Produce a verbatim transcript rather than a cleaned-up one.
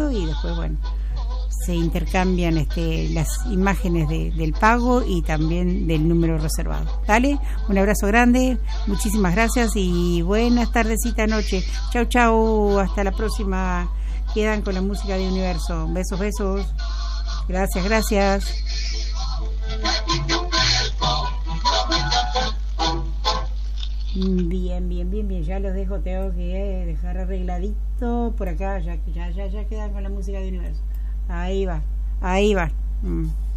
pagando y después, bueno, se intercambian este, las imágenes de, del pago y también del número reservado. Dale, un abrazo grande, muchísimas gracias y buenas tardecita noche. Chau, chau, hasta la próxima. Quedan con la música de Universo. Besos, besos. Gracias, gracias. Bien, bien, bien, bien, ya los dejo, tengo que dejar arregladito por acá, ya, ya, ya, ya quedan con la música de Universo. Ahí va, ahí va. Mm.